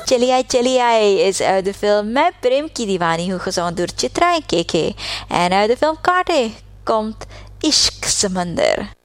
चली आई is uit de film मैं प्रेम की दीवानी हूँ gezongen door Chitra en KK. En uit de film Kaarte komt Ishq Samandar.